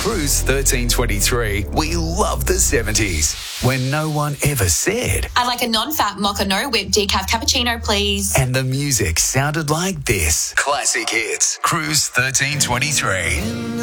Cruise 1323, we love the 70s, when no one ever said. I'd like a non-fat mocha no whip decaf cappuccino, please. And the music sounded like this. Classic hits. Cruise 1323.